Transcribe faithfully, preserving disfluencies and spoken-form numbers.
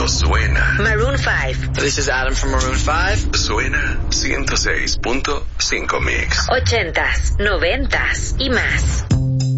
suena. Maroon five. This is Adam from Maroon five. Suena ciento seis punto cinco Mix. Ochentas, noventas y más.